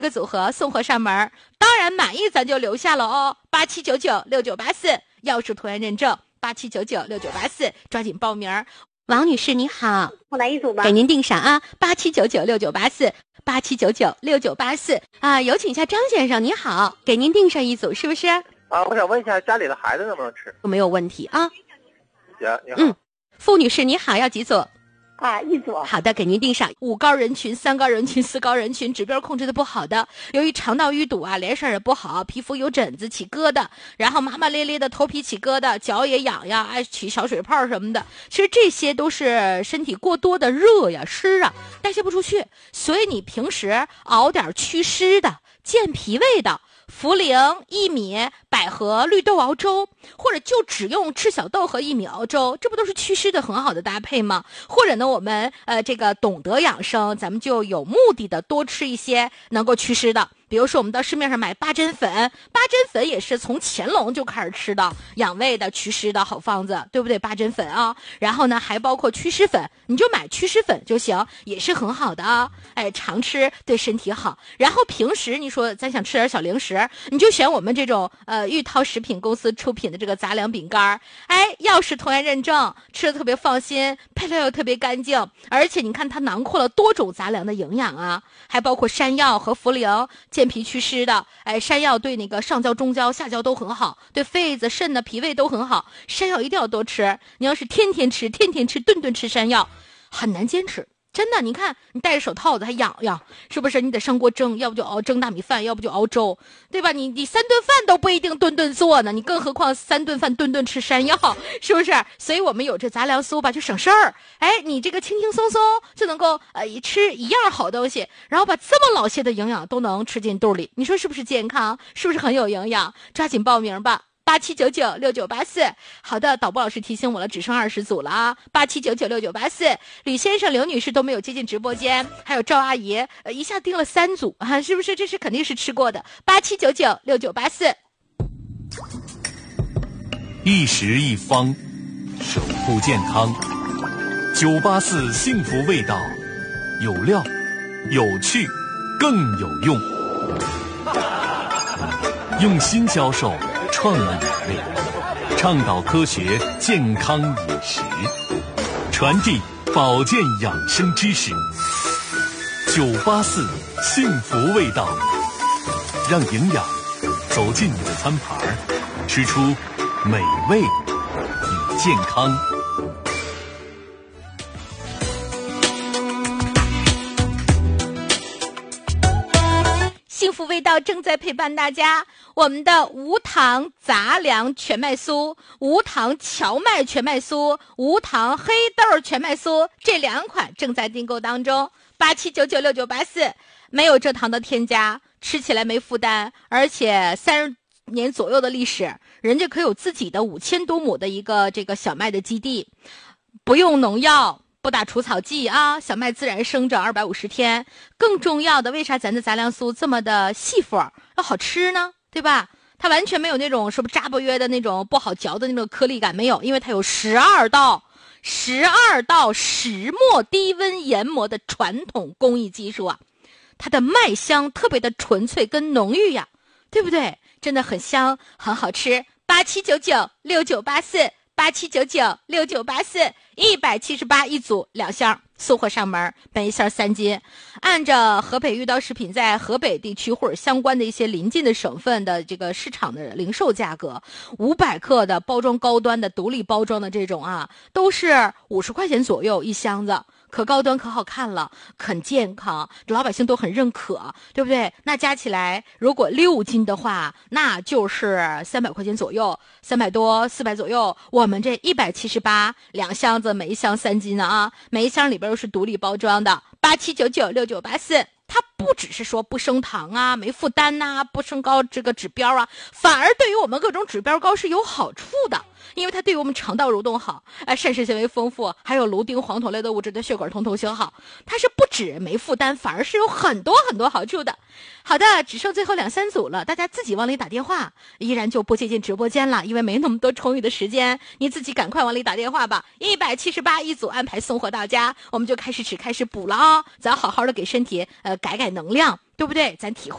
个组合送货上门，当然满意咱就留下了哦。87996984钥匙图案认证，87996984抓紧报名。王女士你好， 我来一组吧， 给您订上啊，87996984，87996984啊，有请一下张先生，你好，给您订上一组是不是？ 我想问一下家里的孩子能不能吃？ 没有问题啊。 行，你好。 傅女士你好，要几组？ 一组。 好的，给您定上5高人群、3高人群、4高人群，指标控制的不好的，由于肠道淤堵啊，脸色也不好，皮肤有疹子起疙瘩，然后麻麻咧咧的头皮起疙瘩，脚也痒痒，爱起小水泡什么的，其实这些都是身体过多的热呀、湿啊，代谢不出去，所以你平时熬点祛湿的、健脾胃的茯苓、薏米、百合、绿豆熬粥，或者就只用赤小豆和薏米熬粥，这不都是祛湿的很好的搭配吗？或者呢，我们这个懂得养生，咱们就有目的的多吃一些能够祛湿的。比如说我们到市面上买八珍粉，八珍粉也是从乾隆就开始吃的，养胃的、祛湿的好方子，对不对？八珍粉啊，然后呢还包括祛湿粉，你就买祛湿粉就行，也是很好的啊。常吃对身体好。然后平时你说咱想吃点小零食，你就选我们这种玉涛食品公司出品的这个杂粮饼干，钥匙图案认证，吃的特别放心，配料又特别干净，而且你看它囊括了多种杂粮的营养啊，还包括山药和茯苓，健脾祛湿的。山药对那个上焦、中焦、下焦都很好，对肺子、肾的脾胃都很好。山药一定要多吃，你要是天天吃、顿顿吃山药，很难坚持。真的，你看你戴着手套子还痒痒，是不是？你得上锅蒸，要不就蒸大米饭，要不就熬粥，对吧？你3顿饭都不一定顿顿做呢，你更何况3顿饭顿顿吃山药，是不是？所以我们有这杂粮酥吧，就省事儿。你这个轻轻松松就能够吃一样好东西，然后把这么老些的营养都能吃进肚里，你说是不是健康？是不是很有营养？抓紧报名吧。87996984，好的，导播老师提醒我了，只剩20组了啊！87996984，吕先生、刘女士都没有接进直播间，还有赵阿姨，一下订了3组啊，是不是？这是肯定是吃过的。87996984， 一食一方，守护健康。984幸福味道，有料、有趣、更有用，用心销售。创意美味，倡导科学健康饮食，传递保健养生知识。984幸福味道，让营养走进你的餐盘，吃出美味与健康。 幸福味道正在陪伴大家，我们的无糖杂粮全麦酥、无糖荞麦全麦酥、无糖黑豆全麦酥这2款正在订购当中。87996984，没有蔗糖的添加，吃起来没负担，而且30年左右的历史，人家可有自己的5000多亩的一个这个小麦的基地，不用农药，不打除草剂啊，小麦自然生长250天。更重要的，为啥咱的杂粮酥这么的细肤要好吃呢？对吧？它完全没有那种是不是扎不约的那种不好嚼的那种颗粒感，没有，因为它有12道石磨低温研磨的传统工艺技术啊，它的麦香特别的纯粹跟浓郁呀，对不对？真的很香，很好吃。87996984，87996984，178一组2箱，送货上门，每一箱3斤。按照河北玉刀食品在河北地区或者相关的一些邻近的省份的这个市场的零售价格，500克的包装高端的独立包装的这种啊，都是50块钱左右一箱子。可高端可好看了，很健康，老百姓都很认可，对不对？那加起来如果6斤的话，那就是300块钱左右，300多400左右。我们这178，2箱子，每一箱3斤啊，每一箱里边都是独立包装的。87996984，它不只是说不升糖啊，没负担呐，不升高这个指标啊，反而对于我们各种指标高是有好处的。因为它对于我们肠道蠕动好，膳食纤维丰富，还有芦丁、黄酮类的物质对血管通行好，它是不止没负担，反而是有很多很多好处的。好的，只剩最后2、3组了，大家自己往里打电话，依然就不接进直播间了，因为没那么多充裕的时间，你自己赶快往里打电话吧。178一组，安排送货到家，我们就开始吃开始补了啊，咱好好的给身体改改能量。 对不对？咱体会。